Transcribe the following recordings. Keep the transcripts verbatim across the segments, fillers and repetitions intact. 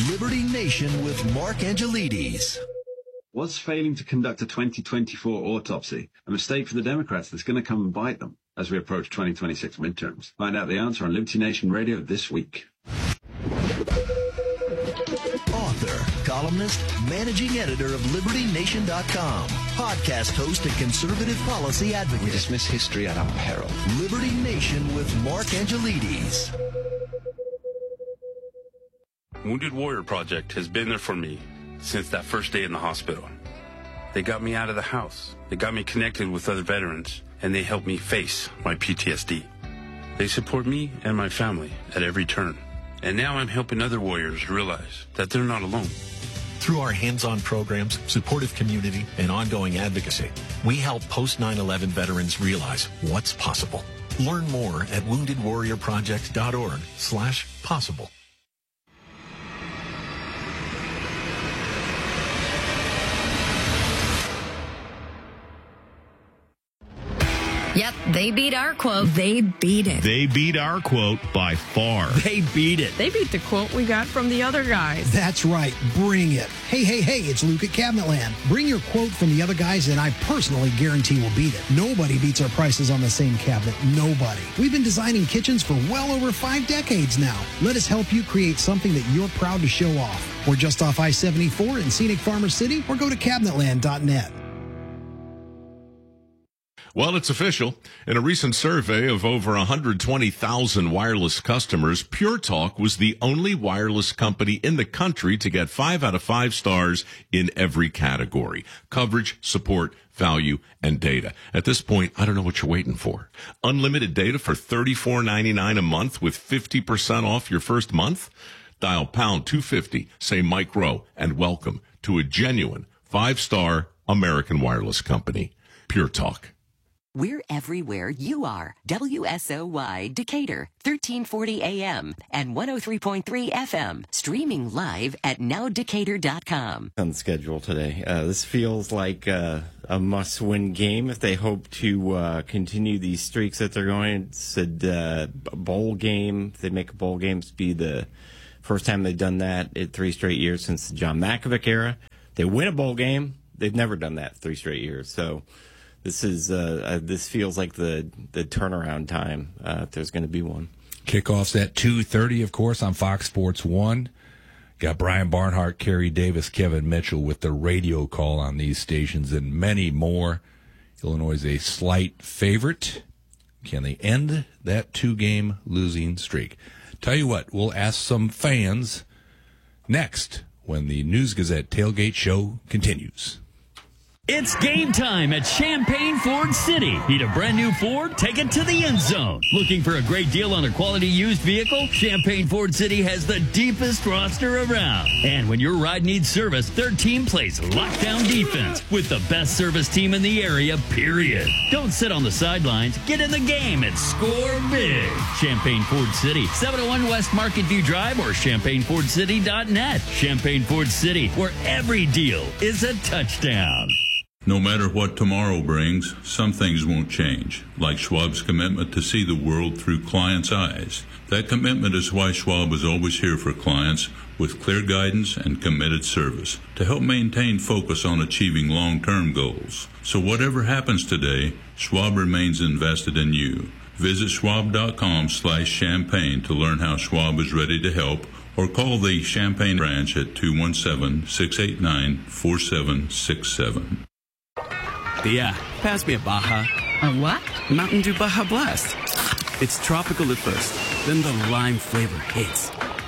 Liberty Nation with Mark Angelides. Was failing to conduct a twenty twenty-four autopsy a mistake for the Democrats that's going to come and bite them as we approach twenty twenty-six midterms? Find out the answer on Liberty Nation Radio this week. Author, columnist, managing editor of Liberty Nation dot com, podcast host and conservative policy advocate. We dismiss history at our peril. Liberty Nation with Mark Angelides. Wounded Warrior Project has been there for me since that first day in the hospital. They got me out of the house. They got me connected with other veterans, and they helped me face my P T S D. They support me and my family at every turn. And now I'm helping other warriors realize that they're not alone. Through our hands-on programs, supportive community, and ongoing advocacy, we help post nine eleven veterans realize what's possible. Learn more at wounded warrior project dot org slash possible. Yep, they beat our quote. They beat it. They beat our quote by far. They beat it. They beat the quote we got from the other guys. That's right. Bring it. Hey, hey, hey, it's Luke at Cabinetland. Bring your quote from the other guys, and I personally guarantee will beat it. Nobody beats our prices on the same cabinet. Nobody. We've been designing kitchens for well over five decades now. Let us help you create something that you're proud to show off. We're just off I seventy-four in scenic Farmer City, or go to cabinetland dot net. Well, it's official. In a recent survey of over one hundred twenty thousand wireless customers, Pure Talk was the only wireless company in the country to get five out of five stars in every category: coverage, support, value, and data. At this point, I don't know what you're waiting for. Unlimited data for thirty-four ninety-nine a month with fifty percent off your first month? Dial pound two fifty, say Mike Rowe, and welcome to a genuine five-star American wireless company. Pure Talk. We're everywhere you are. W S O Y Decatur, thirteen forty A M and one oh three point three F M. Streaming live at now decatur dot com. On the schedule today, uh, this feels like uh, a must-win game if they hope to uh, continue these streaks that they're going. It's a uh, bowl game. If they make a bowl game, it's be the first time they've done that in three straight years since the John Malkovich era. They win a bowl game. They've never done that three straight years. So This is uh, uh, this feels like the the turnaround time uh, if there's going to be one. Kickoffs at two thirty, of course, on Fox Sports one. Got Brian Barnhart, Kerry Davis, Kevin Mitchell with the radio call on these stations and many more. Illinois is a slight favorite. Can they end that two-game losing streak? Tell you what, we'll ask some fans next when the News Gazette Tailgate Show continues. It's game time at Champaign Ford City. Need a brand new Ford? Take it to the end zone. Looking for a great deal on a quality used vehicle? Champaign Ford City has the deepest roster around. And when your ride needs service, their team plays lockdown defense with the best service team in the area, period. Don't sit on the sidelines. Get in the game and score big. Champaign Ford City, seven oh one West Market View Drive or champaign ford city dot net. Champaign Ford City, where every deal is a touchdown. No matter what tomorrow brings, some things won't change, like Schwab's commitment to see the world through clients' eyes. That commitment is why Schwab is always here for clients with clear guidance and committed service to help maintain focus on achieving long-term goals. So whatever happens today, Schwab remains invested in you. Visit schwab.com slash champagne to learn how Schwab is ready to help, or call the Champaign branch at two one seven, six eight nine, four seven six seven. Yeah, pass me a Baja. A what? Mountain Dew Baja Blast. It's tropical at first, then the lime flavor hits.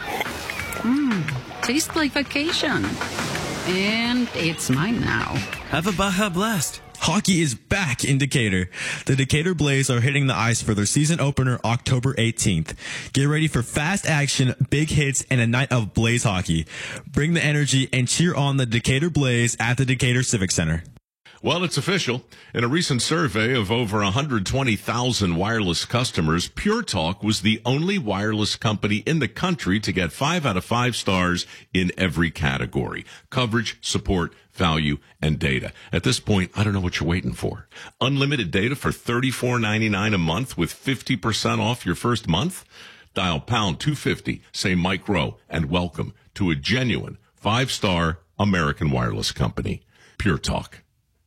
Mmm, tastes like vacation. And it's mine now. Have a Baja Blast. Hockey is back in Decatur. The Decatur Blaze are hitting the ice for their season opener October eighteenth. Get ready for fast action, big hits, and a night of Blaze hockey. Bring the energy and cheer on the Decatur Blaze at the Decatur Civic Center. Well, it's official. In a recent survey of over one hundred twenty thousand wireless customers, Pure Talk was the only wireless company in the country to get five out of five stars in every category: coverage, support, value, and data. At this point, I don't know what you're waiting for. Unlimited data for thirty-four ninety-nine a month with fifty percent off your first month? Dial pound two fifty, say Mike Rowe, and welcome to a genuine five-star American wireless company. Pure Talk.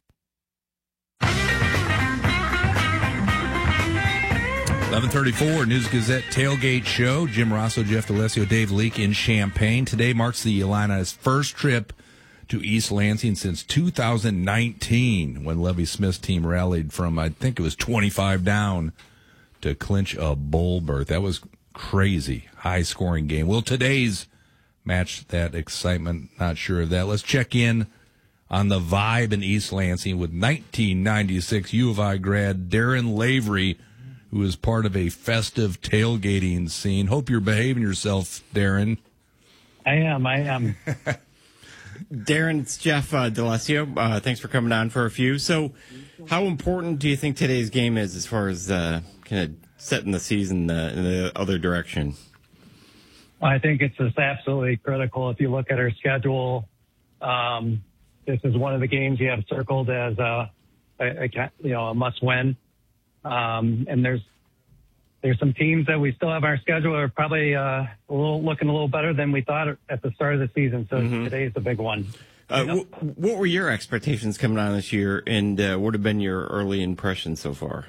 eleven thirty-four, News Gazette Tailgate Show. Jim Rosso, Jeff DeLessio, Dave Leake in Champaign. Today marks the Illini's first trip to East Lansing since two thousand nineteen, when Levy Smith's team rallied from, I think it was twenty-five down to clinch a bowl berth. That was crazy, high-scoring game. Will today's match that excitement? Not sure of that. Let's check in on the vibe in East Lansing with nineteen ninety-six U of I grad Darren Lavery, who is part of a festive tailgating scene. Hope you're behaving yourself, Darren. I am, I am. Darren, it's Jeff uh, DeLessio. Uh, thanks for coming on for a few. So how important do you think today's game is as far as uh, kind of setting the season uh, in the other direction? I think it's just absolutely critical. If you look at our schedule, um, this is one of the games you have circled as a, a, a you know, a must-win. Um, and there's there's some teams that we still have on our schedule are probably uh, a little looking a little better than we thought at the start of the season. So mm-hmm. today's a big one. Uh, w- what were your expectations coming on this year, and uh, what have been your early impressions so far?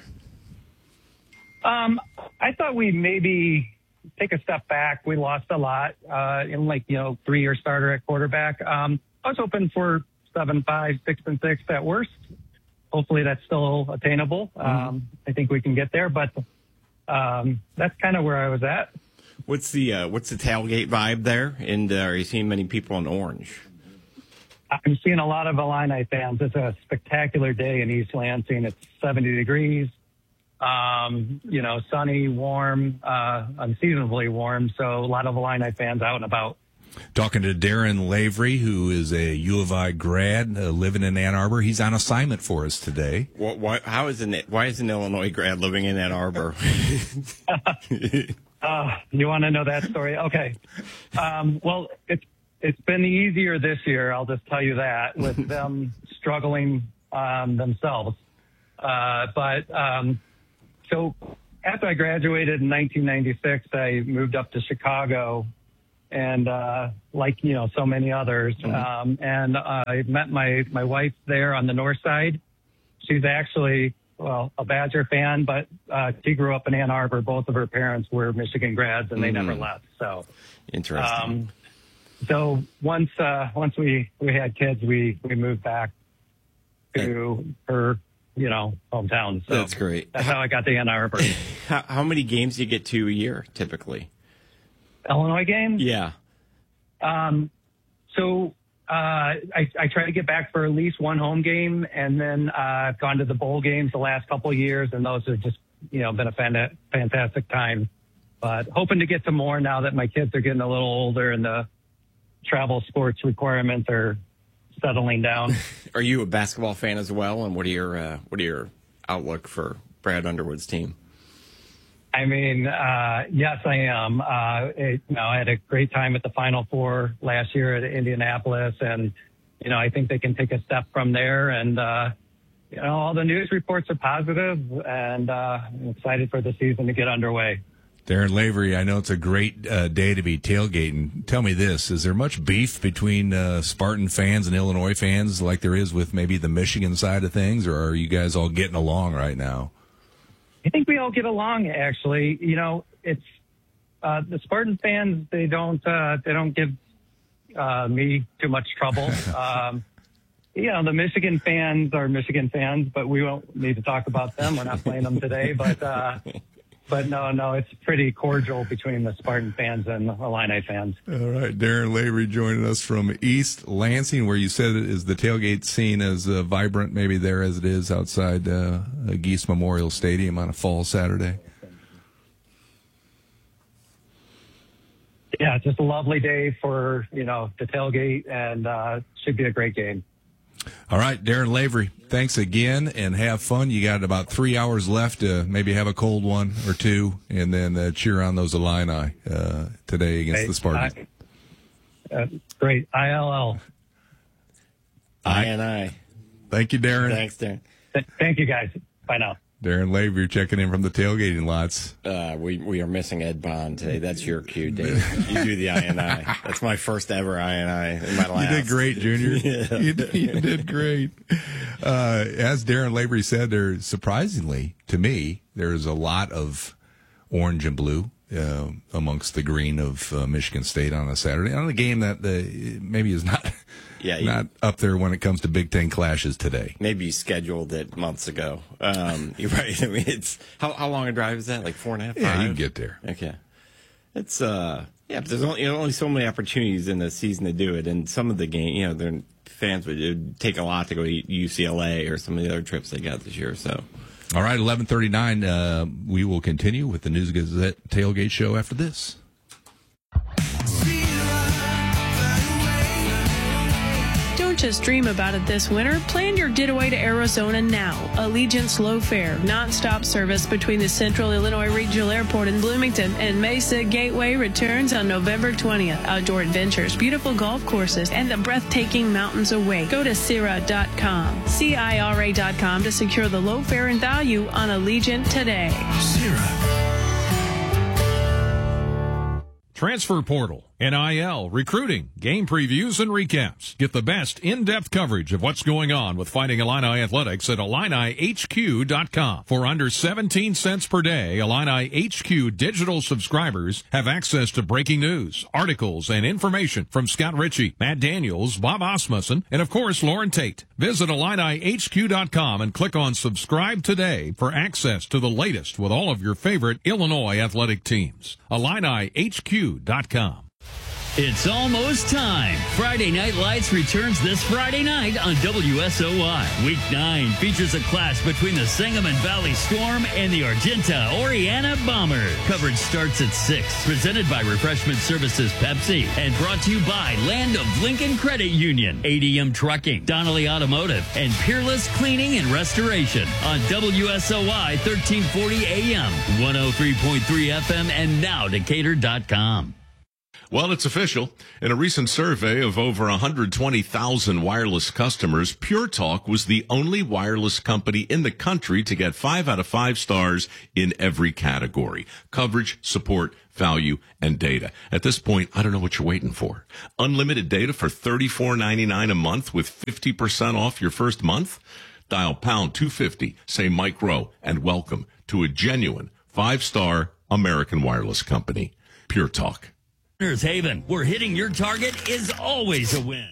Um, I thought we'd maybe take a step back. We lost a lot uh, in like you know three-year starter at quarterback. Um, I was hoping for seven, five, six, and six at worst. Hopefully that's still attainable. Mm-hmm. Um, I think we can get there, but um, that's kind of where I was at. What's the uh, what's the tailgate vibe there? And uh, are you seeing many people in orange? I'm seeing a lot of Illini fans. It's a spectacular day in East Lansing. It's seventy degrees, um, you know, sunny, warm, uh, unseasonably warm. So a lot of Illini fans out and about. Talking to Darren Lavery, who is a U of I grad uh, living in Ann Arbor. He's on assignment for us today. What, why, how is an, why is an Illinois grad living in Ann Arbor? uh, you want to know that story? Okay. Um, well, it's it's been easier this year, I'll just tell you that, with them struggling um, themselves. Uh, but um, so after I graduated in nineteen ninety-six, I moved up to Chicago. And, uh, like, you know, so many others. Mm-hmm. Um, and uh, I met my, my wife there on the north side. She's actually, well, a Badger fan, but, uh, she grew up in Ann Arbor. Both of her parents were Michigan grads and they mm-hmm. never left. So interesting. Um, so once, uh, once we, we had kids, we, we moved back to her, you know, hometown. So that's great. That's how I got to Ann Arbor. how, how many games do you get to a year typically? Illinois game? Yeah. Um, so uh, I, I try to get back for at least one home game, and then uh, I've gone to the bowl games the last couple of years, and those have just, you know, been a fan- fantastic time. But hoping to get to more now that my kids are getting a little older and the travel sports requirements are settling down. Are you a basketball fan as well? And what are your uh, what are your outlook for Brad Underwood's team? I mean, uh, yes, I am. Uh, it, you know, I had a great time at the Final Four last year at Indianapolis, and, you know, I think they can take a step from there. And, uh, you know, all the news reports are positive, and uh, I'm excited for the season to get underway. Darren Lavery, I know it's a great uh, day to be tailgating. Tell me this, is there much beef between uh, Spartan fans and Illinois fans like there is with maybe the Michigan side of things, or are you guys all getting along right now? I think we all get along, actually. You know, it's uh, the Spartan fans, they don't uh, they don't give uh, me too much trouble. um, you know, the Michigan fans are Michigan fans, but we won't need to talk about them. We're not playing them today. But uh, but no, no, it's pretty cordial between the Spartan fans and the Illini fans. All right. Darren Lavery joining us from East Lansing, where you said it is the tailgate scene as uh, vibrant maybe there as it is outside uh, Geese Memorial Stadium on a fall Saturday. Yeah, it's just a lovely day for, you know, the tailgate, and uh, should be a great game. All right, Darren Lavery, thanks again, and have fun. You got about three hours left to maybe have a cold one or two, and then uh, cheer on those Illini uh, today against hey, the Spartans. I, uh, great. I L L. I and I. Thank you, Darren. Thanks, Darren. Th- thank you, guys. Bye now. Darren Lavery checking in from the tailgating lots. Uh, we we are missing Ed Bond today. That's your cue, Dave. You do the I N I. That's my first ever I N I in my last. You did great, Junior. Yeah. you, did, you did great. Uh, as Darren Lavery said, there surprisingly to me, there's a lot of orange and blue uh, amongst the green of uh, Michigan State on a Saturday on a game that uh, maybe is not. Yeah, you, not up there when it comes to Big Ten clashes today. Maybe you scheduled it months ago. Um, you're right. I mean, it's how how long a drive is that? Like four and a half. Yeah, five? you can get there. Okay, it's uh yeah, but there's only, you know, only so many opportunities in the season to do it, and some of the game, you know, their fans would it would take a lot to go to U C L A or some of the other trips they got this year. So, all right, eleven thirty nine. Uh, we will continue with the News Gazette tailgate show after this. Don't just dream about it this winter. Plan your getaway to Arizona now. Allegiant's low fare, non-stop service between the Central Illinois Regional Airport in Bloomington and Mesa Gateway returns on November twentieth. Outdoor adventures, beautiful golf courses, and the breathtaking mountains await. Go to Cira dot com, C I R A dot com to secure the low fare and value on Allegiant today. Cira. Transfer portal, N I L, recruiting, game previews, and recaps. Get the best in-depth coverage of what's going on with Fighting Illini Athletics at Illini H Q dot com. For under seventeen cents per day, Illini H Q digital subscribers have access to breaking news, articles, and information from Scott Ritchie, Matt Daniels, Bob Osmussen, and of course, Lauren Tate. Visit Illini H Q dot com and click on subscribe today for access to the latest with all of your favorite Illinois athletic teams. Illini H Q dot com. It's almost time. Friday Night Lights returns this Friday night on W S O Y. Week nine features a clash between the Sangamon Valley Storm and the Argenta Oriana Bombers. Coverage starts at six. Presented by Refreshment Services Pepsi and brought to you by Land of Lincoln Credit Union, A D M Trucking, Donnelly Automotive, and Peerless Cleaning and Restoration on W S O Y thirteen forty A M, one oh three point three F M, and now Decatur dot com. Well, it's official. In a recent survey of over one hundred twenty thousand wireless customers, Pure Talk was the only wireless company in the country to get five out of five stars in every category: coverage, support, value, and data. At this point, I don't know what you're waiting for. Unlimited data for thirty-four ninety-nine a month with fifty percent off your first month? Dial pound two fifty, say Mike Rowe, and welcome to a genuine five-star American wireless company. Pure Talk. Winner's Haven, where hitting your target is always a win.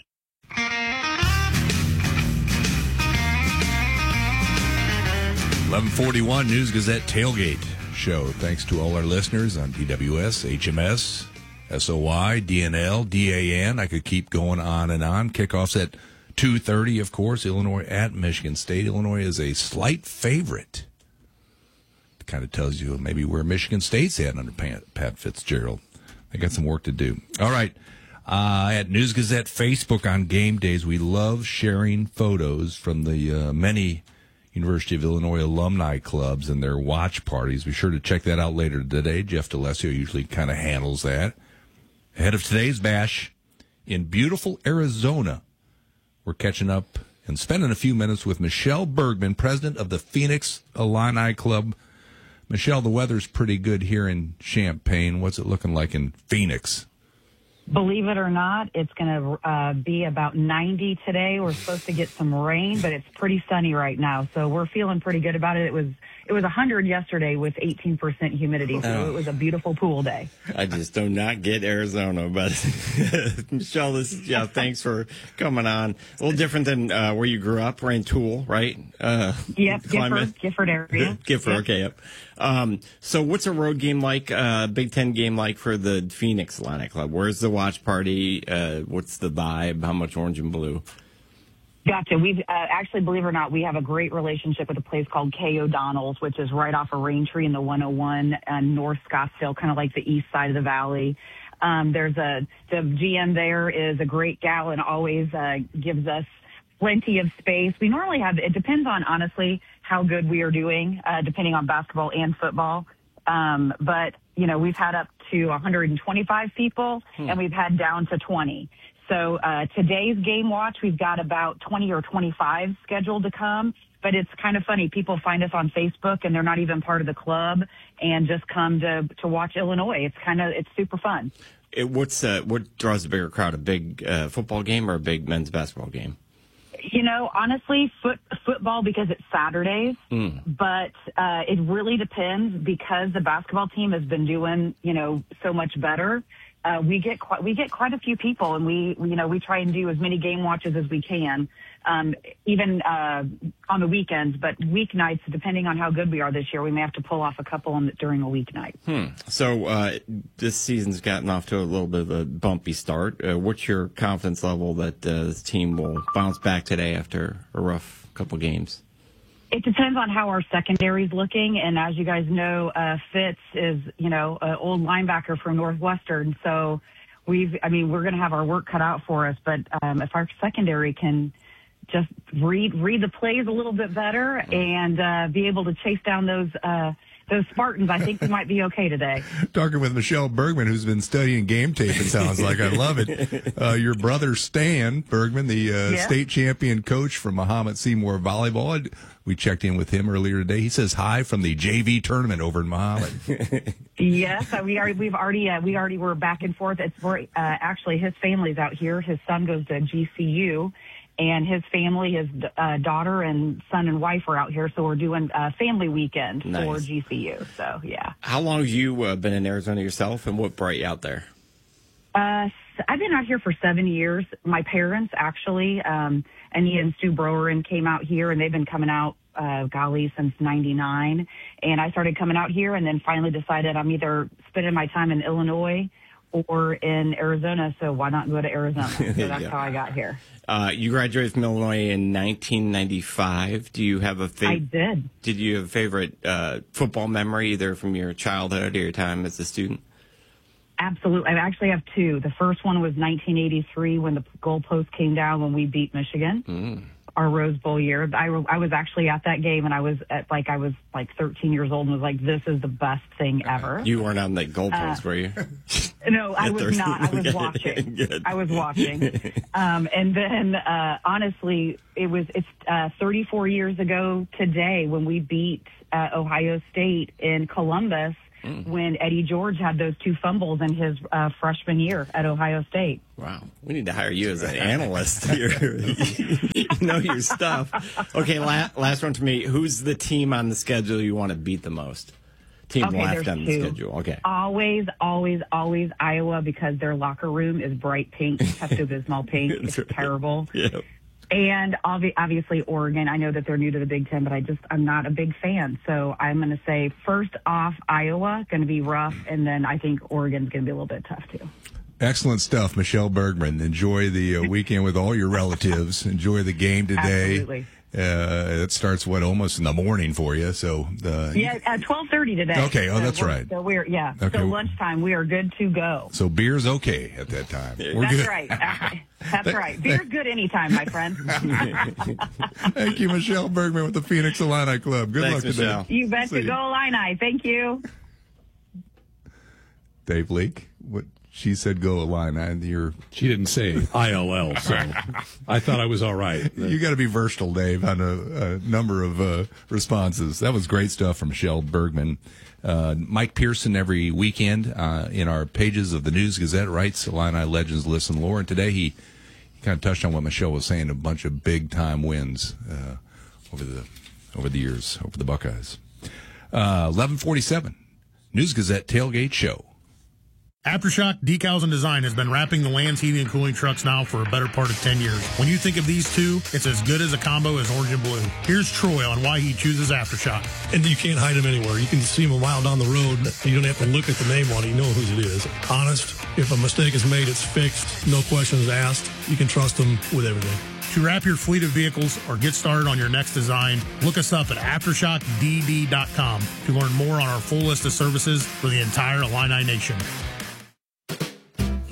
eleven forty-one News Gazette tailgate show. Thanks to all our listeners on D W S, H M S, S O Y, D N L, D A N. I could keep going on and on. Kickoffs at two thirty, of course. Illinois at Michigan State. Illinois is a slight favorite. It kind of tells you maybe where Michigan State's at under Pat Fitzgerald. I got some work to do. All right. Uh, at News Gazette Facebook on game days, we love sharing photos from the uh, many University of Illinois alumni clubs and their watch parties. Be sure to check that out later today. Jeff DeLessio usually kind of handles that. Ahead of today's bash in beautiful Arizona, we're catching up and spending a few minutes with Michelle Bergman, president of the Phoenix Illini Club. Michelle, the weather's pretty good here in Champaign. What's it looking like in Phoenix? Believe it or not, it's going to uh, be about ninety today. We're supposed to get some rain, but it's pretty sunny right now, so we're feeling pretty good about it. It was it was one hundred yesterday with eighteen percent humidity, so Oh. it was a beautiful pool day. I just do not get Arizona, but Michelle, this yeah, thanks for coming on. A little different than uh, where you grew up, Rantoul, right? Uh, Yep, climate. Gifford, Gifford area. Gifford, Yep. okay, yep. Um, so what's a road game like, uh, Big Ten game like for the Phoenix Illini Club? Where's the watch party? Uh, what's the vibe? How much orange and blue? Gotcha. We've uh, actually, believe it or not, we have a great relationship with a place called K. O'Donnell's, which is right off of Raintree in the one oh one uh, North Scottsdale, kind of like the east side of the valley. Um, there's a the G M there is a great gal and always uh, gives us plenty of space. We normally have, it depends on, honestly, how good we are doing, uh, depending on basketball and football. Um, but, you know, we've had up to one hundred twenty-five people, hmm. and we've had down to twenty. So uh, today's game watch, we've got about twenty or twenty-five scheduled to come. But it's kind of funny. People find us on Facebook, and they're not even part of the club, and just come to to watch Illinois. It's kind of it's super fun. It, what's uh, what draws a bigger crowd? A big uh, football game or a big men's basketball game? You know, honestly, foot, football because it's Saturdays, mm. but uh, it really depends because the basketball team has been doing, you know, so much better. Uh, we get quite, we get quite a few people, and we, we, you know, we try and do as many game watches as we can, um, even uh, on the weekends. But weeknights, depending on how good we are this year, we may have to pull off a couple on the, during a weeknight. Hmm. So uh, this season's gotten off to a little bit of a bumpy start. Uh, what's your confidence level that uh, this team will bounce back today after a rough couple games? It depends on how our secondary is looking, and as you guys know, uh, Fitz is, you know, an old linebacker from Northwestern, so we've, I mean, we're going to have our work cut out for us, but um, if our secondary can just read read the plays a little bit better and uh, be able to chase down those uh, those Spartans, I think we might be okay today. Talking with Michelle Bergman, who's been studying game tape, it sounds like. I love it. Uh, your brother, Stan Bergman, the uh, yeah. state champion coach from Mahomet Seymour Volleyball. We checked in with him earlier today. He says hi from the J V tournament over in Mahomet. Yes, uh, we are. We've already uh, we already were back and forth. It's for, uh, actually his family's out here. His son goes to G C U, and his family, his uh, daughter and son and wife are out here. So we're doing a family weekend nice. for G C U. So yeah. How long have you uh, been in Arizona yourself, and what brought you out there? Uh, I've been out here for seven years. My parents actually, um, Anita and Stu Browerin came out here, and they've been coming out, uh, golly, since ninety-nine. And I started coming out here and then finally decided I'm either spending my time in Illinois or in Arizona, so why not go to Arizona? So that's yeah. how I got here. Uh, you graduated from Illinois in nineteen ninety-five. Do you have a favorite? I did. Did you have a favorite uh, football memory, either from your childhood or your time as a student? Absolutely. I actually have two. The first one was nineteen eighty-three when the goalpost came down when we beat Michigan, mm. our Rose Bowl year. I, I was actually at that game, and I was at, like I was like thirteen years old and was like, this is the best thing ever. You weren't on the goalpost, uh, were you? No, I was not. I was watching. Good. I was watching. Um, and then, uh, honestly, it was it's uh, thirty-four years ago today when we beat uh, Ohio State in Columbus. Mm. When Eddie George had those two fumbles in his uh, freshman year at Ohio State. Wow. We need to hire you as an analyst here. You know your stuff. Okay, la- last one to me. Who's the team on the schedule you want to beat the most? Team okay, left on the two. schedule. Okay. Always, always, always Iowa because their locker room is bright pink, Pepto-Bismol pink. It's right. terrible. Yep. And obviously Oregon. I know that they're new to the Big Ten, but I just, I'm not a big fan. So I'm going to say first off, Iowa, going to be rough. And then I think Oregon's going to be a little bit tough too. Excellent stuff, Michelle Bergman. Enjoy the uh, weekend with all your relatives. Enjoy the game today. Absolutely. Uh, it starts what almost in the morning for you. So uh, yeah, at twelve thirty today. Okay. Oh, that's so right. So we're yeah. Okay. So lunchtime, we are good to go. So beer's okay at that time. We're that's good. right. That's right. Beer's good anytime, my friend. Thank you, Michelle Bergman with the Phoenix Illini Club. Good Thanks, luck today. Michelle. You bet to go Illini. Thank you. Dave Leake, what? She said go Illini. You're... She didn't say I L L, so I thought I was all right. You got to be versatile, Dave, on a, a number of uh, responses. That was great stuff from Michelle Bergman. Uh, Mike Pearson every weekend uh, in our pages of the News Gazette writes Illini Legends, List, and Lore. And today he, he kind of touched on what Michelle was saying, a bunch of big-time wins uh, over the over the years, over the Buckeyes. Uh, eleven forty-seven, News Gazette Tailgate Show. Aftershock Decals and Design has been wrapping the Land's heating and cooling trucks now for a better part of ten years. When you think of these two, it's as good as a combo as orange and blue. Here's Troy on why he chooses Aftershock. And you can't hide them anywhere. You can see them a mile down the road. You don't have to look at the name on it. You know whose it is. Honest. If a mistake is made, it's fixed. No questions asked. You can trust them with everything. To wrap your fleet of vehicles or get started on your next design, look us up at aftershock d d dot com to learn more on our full list of services for the entire Illini Nation.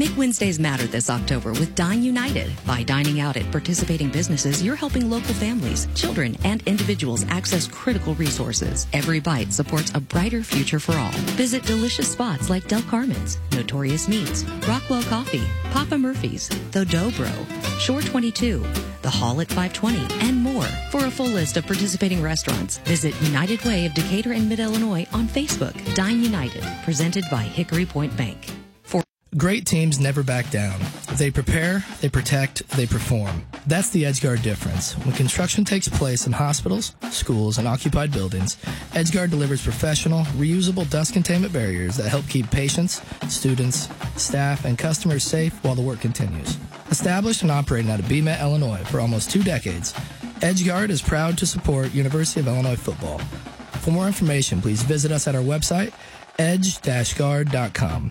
Make Wednesdays matter this October with Dine United. By dining out at participating businesses, you're helping local families, children, and individuals access critical resources. Every bite supports a brighter future for all. Visit delicious spots like Del Carmen's, Notorious Meats, Rockwell Coffee, Papa Murphy's, The Dobro, Shore twenty-two, The Hall at five twenty, and more. For a full list of participating restaurants, visit United Way of Decatur and Mid-Illinois on Facebook. Dine United, presented by Hickory Point Bank. Great teams never back down. They prepare, they protect, they perform. That's the EdgeGuard difference. When construction takes place in hospitals, schools, and occupied buildings, EdgeGuard delivers professional, reusable dust containment barriers that help keep patients, students, staff, and customers safe while the work continues. Established and operating out of B M E T, Illinois for almost two decades, EdgeGuard is proud to support University of Illinois football. For more information, please visit us at our website, edge dash guard dot com.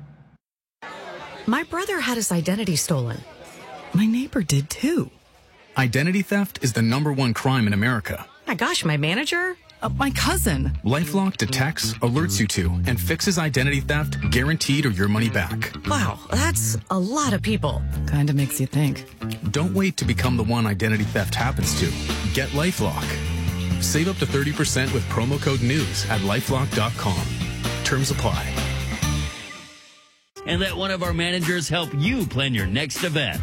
My brother had his identity stolen. My neighbor did too. Identity theft is the number one crime in America. My gosh, my manager? Uh, my cousin. LifeLock detects, alerts you to, and fixes identity theft guaranteed or your money back. Wow, that's a lot of people. Kinda makes you think. Don't wait to become the one identity theft happens to. Get LifeLock. Save up to thirty percent with promo code NEWS at lifelock dot com. Terms apply. And let one of our managers help you plan your next event.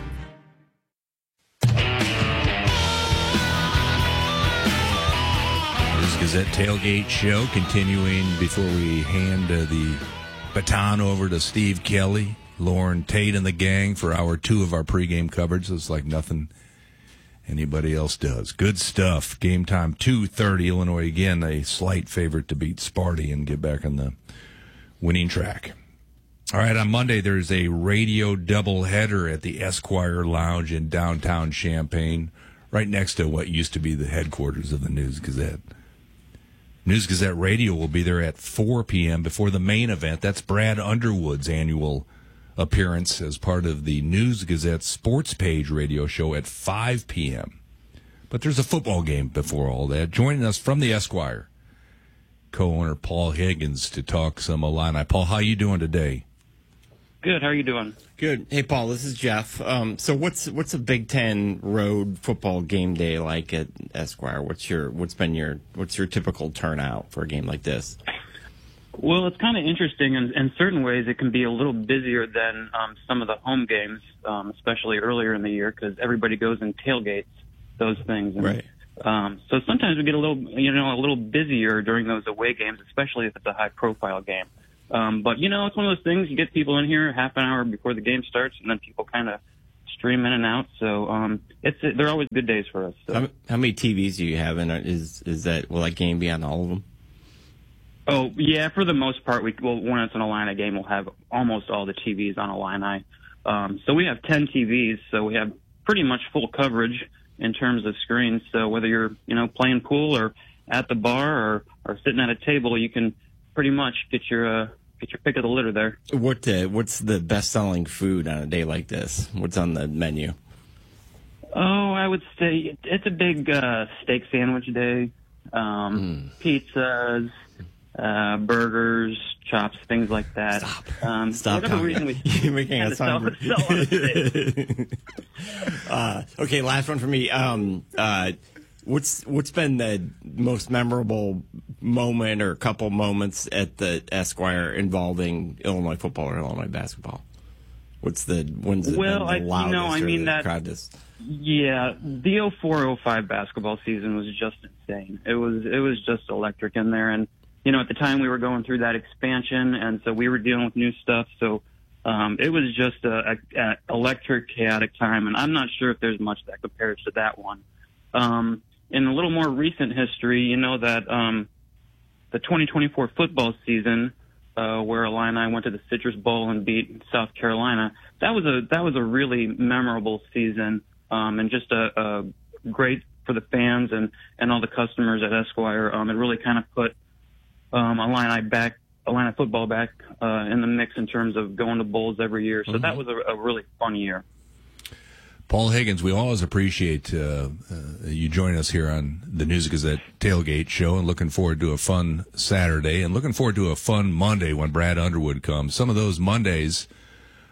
News Gazette Tailgate Show continuing before we hand uh, the baton over to Steve Kelly, Lauren Tate, and the gang for hour two of our pregame coverage. It's like nothing anybody else does. Good stuff. Game time two thirty. Illinois again a slight favorite to beat Sparty and get back on the winning track. All right, on Monday, there's a radio doubleheader at the Esquire Lounge in downtown Champaign, right next to what used to be the headquarters of the News Gazette. News Gazette Radio will be there at four p.m. before the main event. That's Brad Underwood's annual appearance as part of the News Gazette Sports Page radio show at five p.m. But there's a football game before all that. Joining us from the Esquire, co-owner Paul Higgins to talk some Illini. Paul, how you doing today? Good. How are you doing? Good. Hey, Paul, this is Jeff. Um, so what's what's a Big Ten road football game day like at Esquire? What's your what's been your what's your typical turnout for a game like this? Well, it's kind of interesting. In, in certain ways, it can be a little busier than um, some of the home games, um, especially earlier in the year, because everybody goes and tailgates those things. And, right. Um, so sometimes we get a little, you know, a little busier during those away games, especially if it's a high-profile game. Um, but, you know, it's one of those things. You get people in here half an hour before the game starts, and then people kind of stream in and out. So um, it's they're always good days for us. So. How, how many T Vs do you have? And is is that will that game be on all of them? Oh, yeah, for the most part. We well, when it's an Illini game, we'll have almost all the T Vs on Illini. Um, so we have ten T Vs, so we have pretty much full coverage in terms of screens. So whether you're, you know, playing pool or at the bar or, or sitting at a table, you can pretty much get your uh, get your pick of the litter there. What uh, what's the best selling food on a day like this? What's on the menu? Oh, I would say it's a big uh, steak sandwich day. Um, mm. Pizzas, uh, burgers, chops, things like that. Stop. Um, Stop. Whatever reason we You're making us sell, hungry. sell on steak. uh, okay, last one for me. Um, uh, what's what's been the most memorable moment or couple moments at the Esquire involving Illinois football or Illinois basketball? What's the when's it well, been the I, you know, I mean that. Proudest? Yeah, the oh four oh five basketball season was just insane. It was it was just electric in there, and you know, at the time we were going through that expansion, and so we were dealing with new stuff. So um, it was just a, a, a electric, chaotic time, and I'm not sure if there's much that compares to that one. Um, in a little more recent history, you know that um, the twenty twenty-four football season, uh, where Illini went to the Citrus Bowl and beat South Carolina, that was a that was a really memorable season. Um, and just a, a great for the fans and, and all the customers at Esquire. Um, it really kind of put um, Illini back, Illini football back uh, in the mix in terms of going to bowls every year. So mm-hmm. that was a, a really fun year. Paul Higgins, we always appreciate uh, uh, you joining us here on the News Gazette Tailgate Show, and looking forward to a fun Saturday and looking forward to a fun Monday when Brad Underwood comes. Some of those Mondays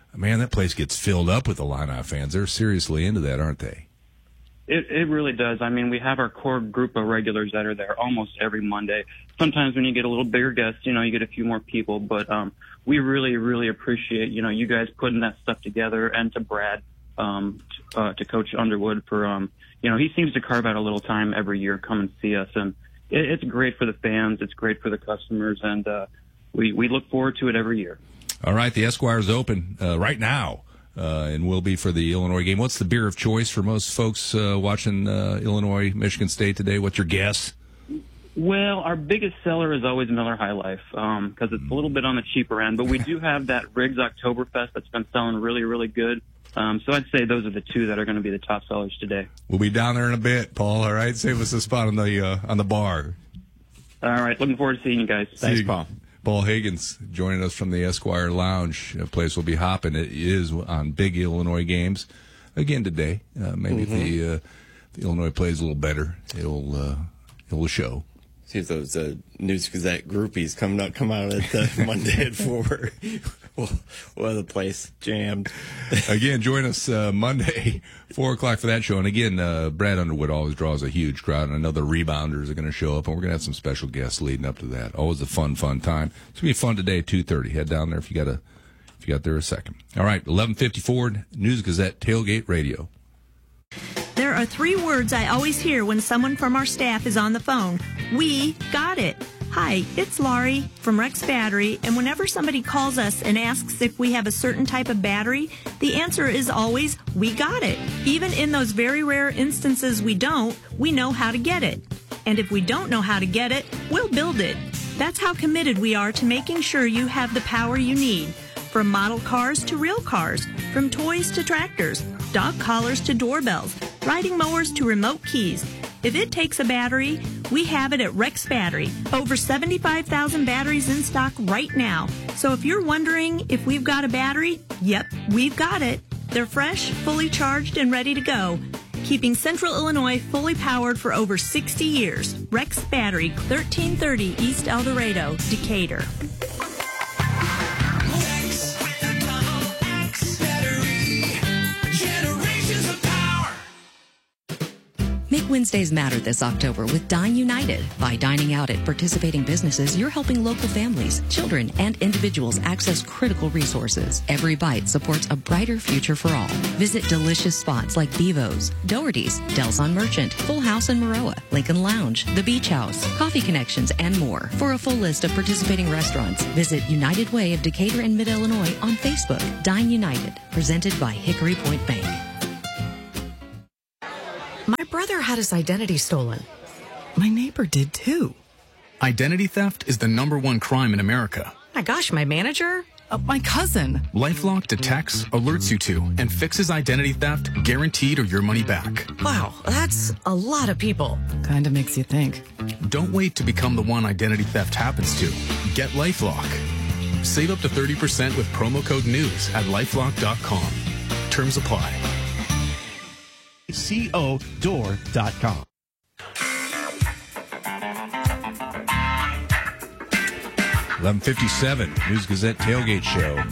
man, that place gets filled up with Illini fans. They're seriously into that, aren't they? It it really does. I mean, we have our core group of regulars that are there almost every Monday. Sometimes when you get a little bigger guests, you know, you get a few more people. But um, we really, really appreciate, you know, you guys putting that stuff together, and to Brad, um, to, uh, to Coach Underwood for, um, you know, he seems to carve out a little time every year, come and see us. And it, it's great for the fans. It's great for the customers. And uh, we, we look forward to it every year. All right, the Esquire's open uh, right now. Uh, and will be for the Illinois game. What's the beer of choice for most folks uh, watching uh, Illinois, Michigan State today? What's your guess? Well, our biggest seller is always Miller High Life because um, it's a little bit on the cheaper end. But we do have that Riggs Oktoberfest that's been selling really, really good. Um, so I'd say those are the two that are going to be the top sellers today. We'll be down there in a bit, Paul. All right, save us a spot on the uh, on the bar. All right, looking forward to seeing you guys. Thanks, Paul. Paul Higgins joining us from the Esquire Lounge. A place will be hopping. It is on big Illinois games again today. Uh, maybe Mm-hmm. if the, uh, the Illinois plays a little better, it'll uh, it'll show. See if those uh, News Gazette groupies come out come out at uh, Monday at four. We'll, we'll have the place jammed. Again, join us uh, Monday, four o'clock for that show. And again, uh, Brad Underwood always draws a huge crowd. And I know the rebounders are going to show up, and we're going to have some special guests leading up to that. Always a fun, fun time. It's going to be fun today at two thirty. Head down there if you got a, if you got there a second. All right, eleven fifty-four, News Gazette Tailgate Radio. There are three words I always hear when someone from our staff is on the phone. We got it. Hi, it's Laurie from Rex Battery, and whenever somebody calls us and asks if we have a certain type of battery, the answer is always, we got it. Even in those very rare instances we don't, we know how to get it. And if we don't know how to get it, we'll build it. That's how committed we are to making sure you have the power you need. From model cars to real cars, from toys to tractors, dog collars to doorbells, riding mowers to remote keys. If it takes a battery, we have it at Rex Battery. Over seventy-five thousand batteries in stock right now. So if you're wondering if we've got a battery, yep, we've got it. They're fresh, fully charged, and ready to go. Keeping Central Illinois fully powered for over sixty years. Rex Battery, thirteen thirty East El Dorado, Decatur. Make Wednesdays matter this October with Dine United. By dining out at participating businesses, you're helping local families, children, and individuals access critical resources. Every bite supports a brighter future for all. Visit delicious spots like Bevo's, Doherty's, Del's on Merchant, Full House in Maroa, Lincoln Lounge, The Beach House, Coffee Connections, and more. For a full list of participating restaurants, visit United Way of Decatur and Mid-Illinois on Facebook. Dine United, presented by Hickory Point Bank. My brother had his identity stolen. My neighbor did too. Identity theft is the number one crime in America. My gosh, my manager? Uh, my cousin. LifeLock detects, alerts you to, and fixes identity theft guaranteed or your money back. Wow, that's a lot of people. Kinda makes you think. Don't wait to become the one identity theft happens to. Get LifeLock. Save up to thirty percent with promo code NEWS at lifelock dot com. Terms apply. co door dot com. eleven fifty-seven, News Gazette Tailgate Show.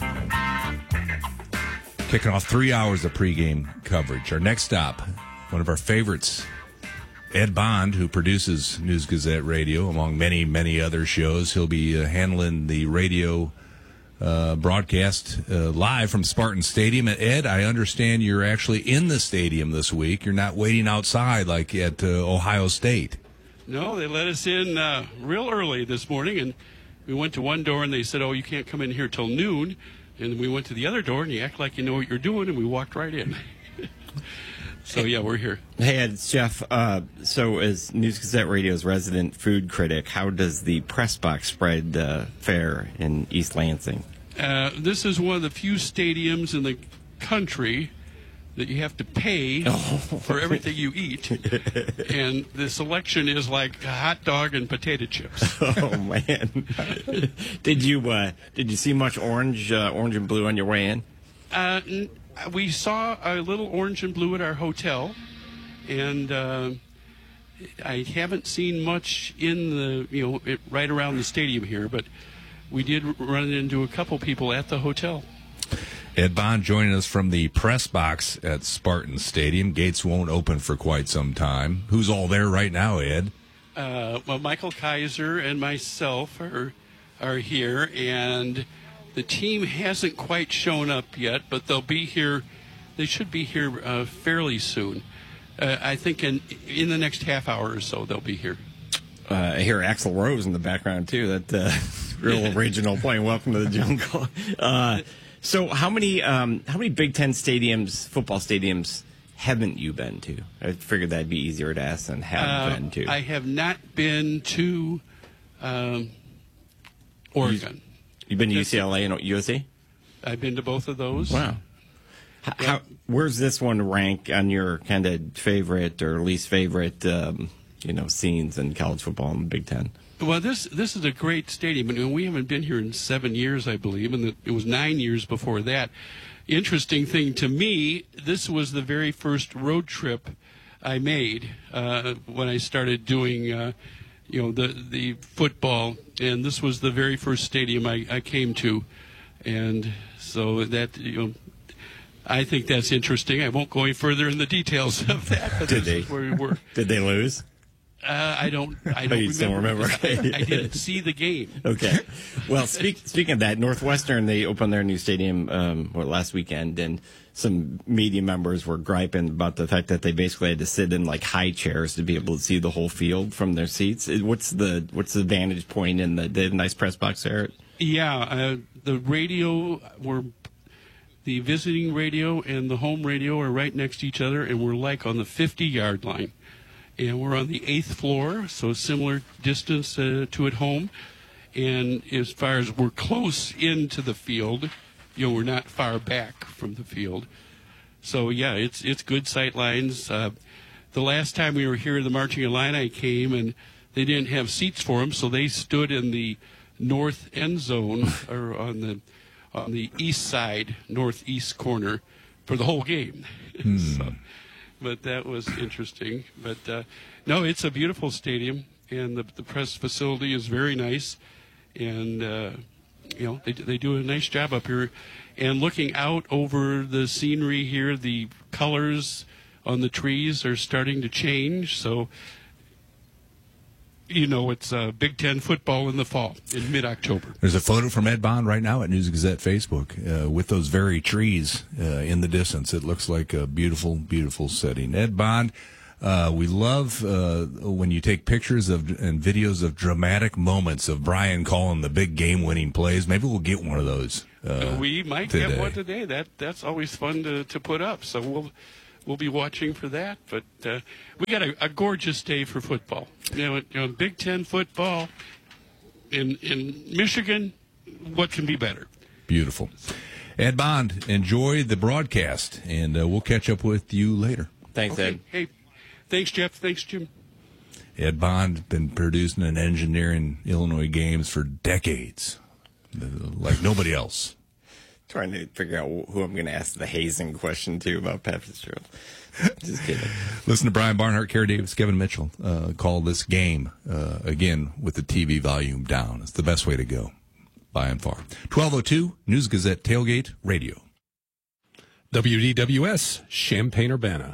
Kicking off three hours of pregame coverage. Our next stop, one of our favorites, Ed Bond, who produces News Gazette Radio, among many, many other shows. He'll be uh, handling the radio uh, broadcast uh, live from Spartan Stadium. And Ed, I understand you're actually in the stadium this week. You're not waiting outside like at uh, Ohio State. No, they let us in uh, real early this morning, and we went to one door, and they said, oh, you can't come in here till noon. And we went to the other door, and you act like you know what you're doing, and we walked right in. So, yeah, we're here. Hey, Ed, it's Jeff. Uh, so, as News Gazette Radio's resident food critic, how does the press box spread uh, fare in East Lansing? Uh, this is one of the few stadiums in the country that you have to pay oh. for everything you eat. And the selection is like a hot dog and potato chips. Oh, man. Did you uh, did you see much orange, uh, orange and blue on your way in? Uh, n- we saw a little orange and blue at our hotel, and uh, I haven't seen much in the, you know, it, right around the stadium here, but we did run into a couple people at the hotel. Ed Bond joining us from the press box at Spartan Stadium. Gates won't open for quite some time. Who's all there right now, Ed? Uh, well, Michael Kaiser and myself are are here, and the team hasn't quite shown up yet, but they'll be here. They should be here uh, fairly soon. Uh, I think in in the next half hour or so they'll be here. Uh, I hear Axl Rose in the background too. That uh, real original playing "Welcome to the Jungle." Uh, so, how many um, how many Big Ten stadiums, football stadiums, haven't you been to? I figured that'd be easier to ask than have Uh, been to. I have not been to um, Oregon. You've been to U C L A and U S C? I've been to both of those. Wow. How, how, where's this one rank on your kind of favorite or least favorite, um, you know, scenes in college football in the Big Ten? Well, this this is a great stadium, and we haven't been here in seven years, I believe, and it was nine years before that. Interesting thing to me, this was the very first road trip I made uh, when I started doing, uh, you know, the the football, and this was the very first stadium I, I came to, and so that, you know, I think that's interesting. I won't go any further in the details of that. But Did this they? is where we were. Did they lose? Uh, I don't. I Oh, don't you still remember. remember. I, I didn't see the game. Okay. Well, speak, speaking of that, Northwestern, they opened their new stadium um, what, last weekend, and some media members were griping about the fact that they basically had to sit in like high chairs to be able to see the whole field from their seats. What's the what's the vantage point in the, the nice press box there? Yeah, uh, the radio were the visiting radio and the home radio are right next to each other, and we're like on the fifty-yard line. And we're on the eighth floor, so similar distance uh, to at home. And as far as we're close into the field, you know, we're not far back from the field. So, yeah, it's it's good sight lines. Uh, the last time we were here, the Marching Illini came, and they didn't have seats for them, so they stood in the north end zone, or on the on the east side, northeast corner, for the whole game. Hmm. so, but that was interesting. But uh, no, it's a beautiful stadium, and the the press facility is very nice, and uh, you know they they do a nice job up here. And looking out over the scenery here, the colors on the trees are starting to change. So you know it's uh, Big Ten football in the fall, in mid-October. There's a photo from Ed Bond right now at News Gazette Facebook uh, with those very trees uh, in the distance. It looks like a beautiful, beautiful setting. Ed Bond, uh, we love uh, when you take pictures of and videos of dramatic moments of Brian calling the big game-winning plays. Maybe we'll get one of those. Uh, we might today. get one today. That that's always fun to, to put up. So we'll we'll be watching for that. But uh, we got a, a gorgeous day for football. You know, you know, Big Ten football in in Michigan. What can be better? Beautiful. Ed Bond, enjoy the broadcast, and uh, we'll catch up with you later. Thanks, Okay. Ed. Hey, thanks, Jeff. Thanks, Jim. Ed Bond, been producing and engineering Illinois games for decades, uh, like nobody else. Trying to figure out who I'm going to ask the hazing question to about Pat Fitzgerald. Just kidding. Listen to Brian Barnhart, Kerry Davis, Kevin Mitchell uh, call this game, uh, again, with the T V volume down. It's the best way to go, by and far. twelve oh two, News Gazette Tailgate Radio. W D W S, Champaign-Urbana.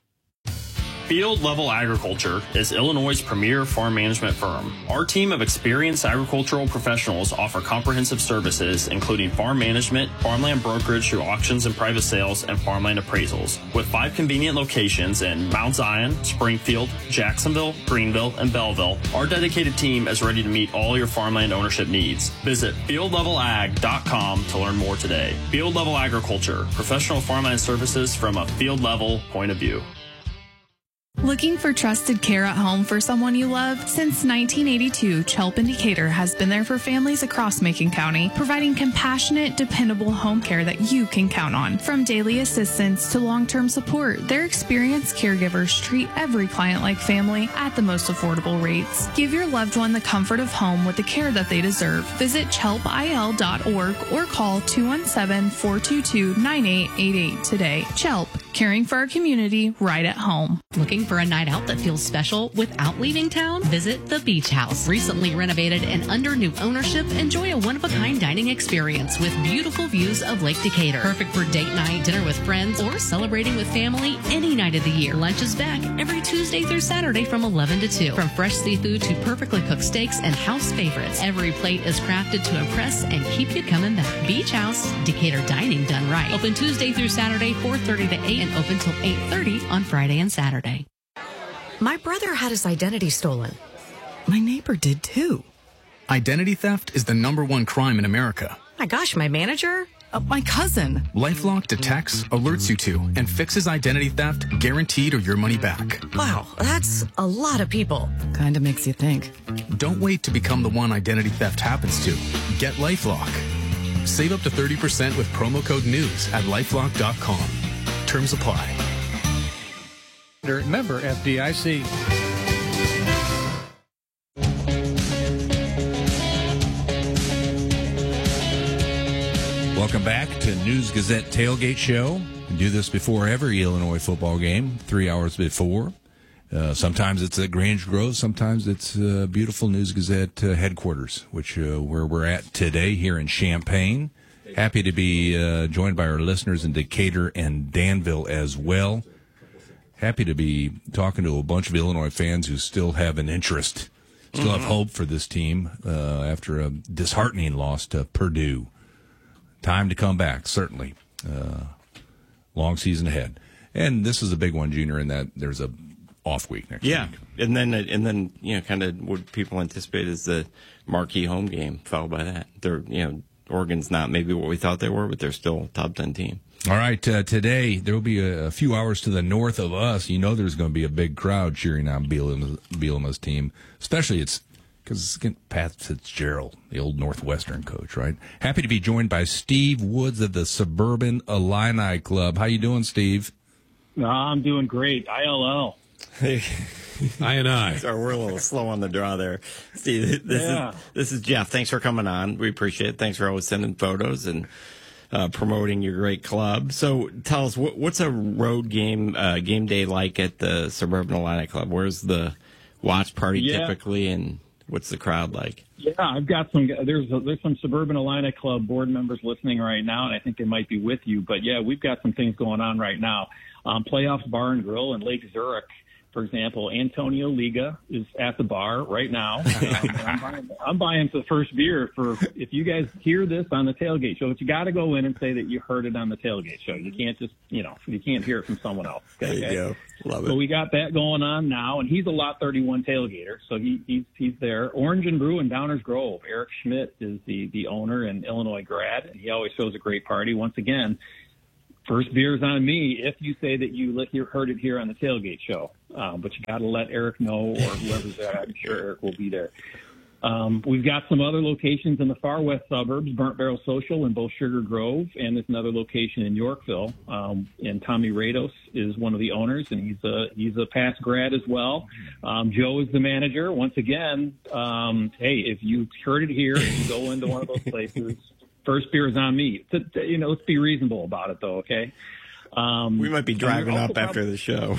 Field Level Agriculture is Illinois' premier farm management firm. Our team of experienced agricultural professionals offer comprehensive services, including farm management, farmland brokerage through auctions and private sales, and farmland appraisals. With five convenient locations in Mount Zion, Springfield, Jacksonville, Greenville, and Belleville, our dedicated team is ready to meet all your farmland ownership needs. Visit field level ag dot com to learn more today. Field Level Agriculture, professional farmland services from a field level point of view. Looking for trusted care at home for someone you love? Since nineteen eighty-two, Chelp in Decatur has been there for families across Macon County, providing compassionate, dependable home care that you can count on. From daily assistance to long-term support, their experienced caregivers treat every client like family at the most affordable rates. Give your loved one the comfort of home with the care that they deserve. Visit chelp I L dot org or call two one seven, four two two, nine eight eight eight today. Chelp, caring for our community right at home. Looking for a night out that feels special without leaving town? Visit the Beach House. Recently renovated and under new ownership, enjoy a one-of-a-kind dining experience with beautiful views of Lake Decatur. Perfect for date night, dinner with friends, or celebrating with family any night of the year. Lunch is back every Tuesday through Saturday from eleven to two. From fresh seafood to perfectly cooked steaks and house favorites, every plate is crafted to impress and keep you coming back. Beach House, Decatur dining done right. Open Tuesday through Saturday, four thirty to eight, and open till eight thirty on Friday and Saturday. My brother had his identity stolen. My neighbor did too. Identity theft is the number one crime in America. My gosh, my manager? Uh, my cousin. LifeLock detects, alerts you to, and fixes identity theft guaranteed or your money back. Wow, that's a lot of people. Kinda makes you think. Don't wait to become the one identity theft happens to. Get LifeLock. Save up to thirty percent with promo code NEWS at lifelock dot com. Terms apply. Member F D I C. Welcome back to News Gazette Tailgate Show. We do this before every Illinois football game, three hours before. Uh, sometimes it's at Grange Grove. Sometimes it's uh, beautiful News Gazette uh, headquarters, which uh, where we're at today here in Champaign. Happy to be uh, joined by our listeners in Decatur and Danville as well. Happy to be talking to a bunch of Illinois fans who still have an interest, still mm-hmm. have hope for this team uh, after a disheartening loss to Purdue. Time to come back, certainly. Uh, long season ahead. And this is a big one, Junior, in that there's a off week next yeah. week. Yeah, and then, and then you know, kind of what people anticipate is the marquee home game, followed by that. They're, you know, Oregon's not maybe what we thought they were, but they're still a top ten team. All right, uh, today there will be a, a few hours to the north of us. You know there's going to be a big crowd cheering on Bielema's, Bielema's team, especially it's because it's Pat Fitzgerald, the old Northwestern coach, right? Happy to be joined by Steve Woods of the Suburban Illini Club. How you doing, Steve? No, I'm doing great. I L L. Hey. I and I. Sorry, we're a little slow on the draw there. Steve, this, yeah. is, this is Jeff. Thanks for coming on. We appreciate it. Thanks for always sending photos and uh, promoting your great club. So tell us, what, what's a road game, uh, game day like at the Suburban Illini Club? Where's the watch party yeah. typically, and what's the crowd like? Yeah, I've got some, there's a, there's some Suburban Illini Club board members listening right now, and I think they might be with you. But, yeah, we've got some things going on right now. Um, Playoffs Bar and Grill in Lake Zurich, for example. Antonio Liga is at the bar right now. Um, I'm, buying, I'm buying the first beer for, if you guys hear this on the tailgate show, but you got to go in and say that you heard it on the tailgate show. You can't just, you know, you can't hear it from someone else. Okay? There you go. Love it. So we got that going on now, and he's a Lot thirty-one tailgater, so he, he's he's there. Orange and Brew in Downers Grove. Eric Schmidt is the, the owner and Illinois grad, and he always throws a great party. Once again, first beer's on me if you say that you let, you heard it here on the tailgate show. Uh, but you got to let Eric know, or whoever's there. I'm sure Eric will be there. Um, we've got some other locations in the far west suburbs, Burnt Barrel Social in both Sugar Grove, and there's another location in Yorkville. Um, and Tommy Rados is one of the owners, and he's a he's a past grad as well. Um, Joe is the manager. Once again, um, hey, if you heard it here, if you go into one of those places, first beer is on me. To, to, you know, let's be reasonable about it, though. Okay. Um, we might be driving up after the show.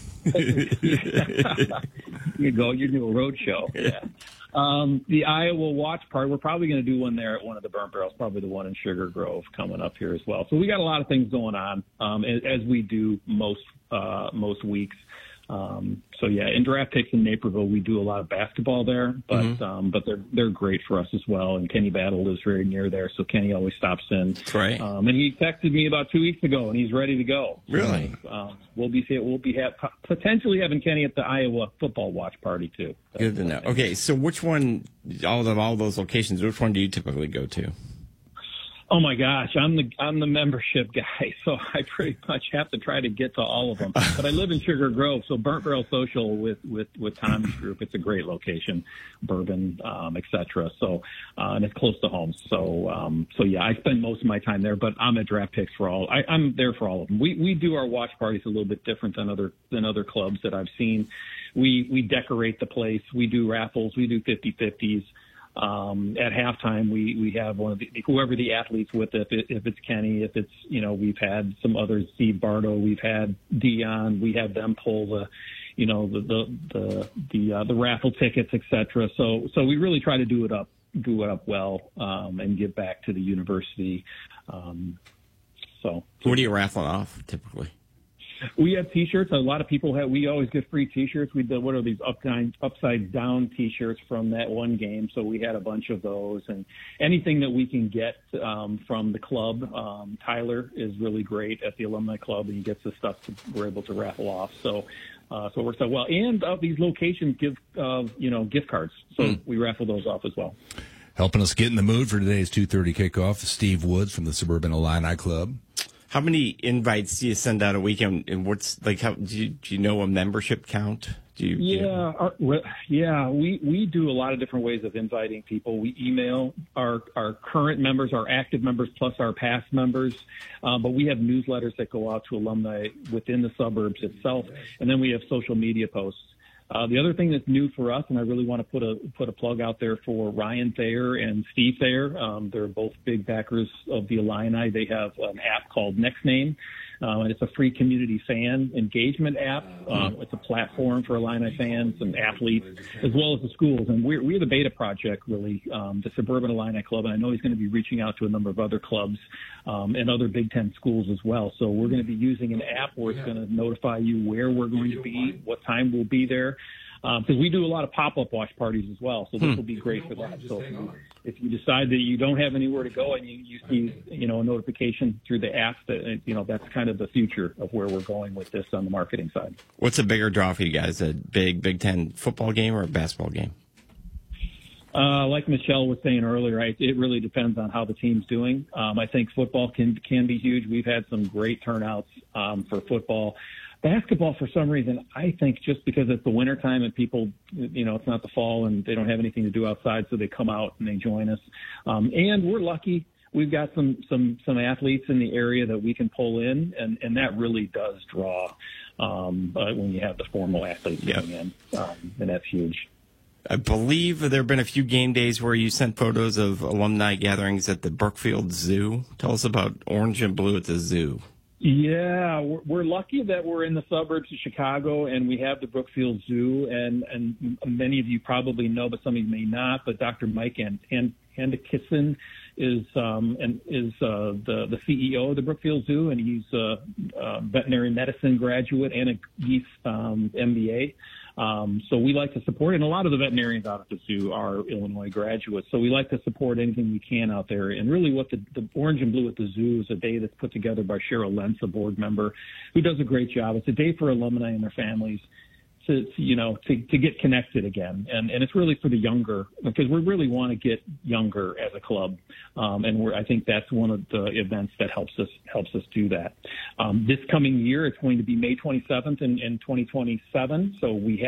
You go, you do a road show. Yeah. Um, the Iowa Watch Party, we're probably going to do one there at one of the Burnt Barrels, probably the one in Sugar Grove coming up here as well. So we got a lot of things going on, um, as, as we do most, uh, most weeks. Um, so yeah, in Draft Picks in Naperville, we do a lot of basketball there, but, mm-hmm. um, but they're, they're great for us as well. And Kenny Battle lives very near there. So Kenny always stops in. That's right. Um, and he texted me about two weeks ago and he's ready to go. Really? So, um, we'll be, we'll be ha- potentially having Kenny at the Iowa football watch party too. Good to know. Okay. So which one, all of all those locations, which one do you typically go to? Oh my gosh, I'm the I'm the membership guy, so I pretty much have to try to get to all of them. But I live in Sugar Grove, so Burnt Barrel Social with with with Tommy's group, it's a great location, bourbon, um, et cetera. So uh, and it's close to home. So um, so yeah, I spend most of my time there. But I'm at Draft Picks for all. I, I'm there for all of them. We we do our watch parties a little bit different than other than other clubs that I've seen. We we decorate the place. We do raffles. We do fifty-fifties. Um, at halftime, we, we have one of the, whoever the athlete's with, if it, if it's Kenny, if it's, you know, we've had some others, Steve Bardo, we've had Dion, we have them pull the, you know, the the the the, uh, the raffle tickets, et cetera. So so we really try to do it up do it up well um, and give back to the university. Um, so what are you raffling off typically? We have T-shirts. A lot of people have. We always get free T-shirts. We did what are these upside upside down T-shirts from that one game. So we had a bunch of those, and anything that we can get um, from the club. Um, Tyler is really great at the alumni club, and he gets the stuff to, we're able to raffle off. So. Uh, so it works out well, and uh, these locations give uh, you know gift cards, so mm. we raffle those off as well. Helping us get in the mood for today's two thirty kickoff, Steve Woods from the Suburban Illini Club. How many invites do you send out a weekend, and what's like? How do you, do you know a membership count? Do you, yeah, do you... Our, yeah, we, we do a lot of different ways of inviting people. We email our our current members, our active members, plus our past members. Uh, but we have newsletters that go out to alumni within the suburbs itself, and then we have social media posts. Uh, the other thing that's new for us, and I really want to put a put a plug out there for Ryan Thayer and Steve Thayer. Um, they're both big backers of the Illini. They have an app called Next Name. Uh, and it's a free community fan engagement app. Um, it's a platform for Illini fans and athletes, as well as the schools. And we're, we're the beta project, really, um, the Suburban Illini Club. And I know he's going to be reaching out to a number of other clubs um, and other Big Ten schools as well. So we're going to be using an app where it's going to notify you where we're going to be, what time we'll be there. Because um, we do a lot of pop-up watch parties as well, so this hmm. will be great for that. So if you, if you decide that you don't have anywhere to go and you, you see, you know, a notification through the app, that you know that's kind of the future of where we're going with this on the marketing side. What's a bigger draw for you guys, a big Big Ten football game or a basketball game? Uh, like Michelle was saying earlier, right, it really depends on how the team's doing. Um, I think football can can be huge. We've had some great turnouts um, for football. Basketball, for some reason, I think just because it's the wintertime and people, you know, it's not the fall and they don't have anything to do outside, so they come out and they join us. Um, and we're lucky. We've got some, some, some athletes in the area that we can pull in, and, and that really does draw um, uh, when you have the formal athletes yep. coming in, um, and that's huge. I believe there have been a few game days where you sent photos of alumni gatherings at the Brookfield Zoo. Tell us about Orange and Blue at the zoo. Yeah, we're, we're lucky that we're in the suburbs of Chicago and we have the Brookfield Zoo, and, and many of you probably know, but some of you may not, but Doctor Mike and, and Andekison is um, and is uh, the, the C E O of the Brookfield Zoo, and he's a, a veterinary medicine graduate and a geese um, M B A. Um, so we like to support, and a lot of the veterinarians out at the zoo are Illinois graduates. So we like to support anything we can out there. And really what the, the Orange and Blue at the Zoo is a day that's put together by Cheryl Lentz, a board member, who does a great job. It's a day for alumni and their families to, to you know, to, to get connected again. And, and it's really for the younger, because we really want to get younger as a club. Um, and we're, I think that's one of the events that helps us, helps us do that. Um, this coming year, it's going to be May twenty-seventh in, in twenty twenty-seven. So we have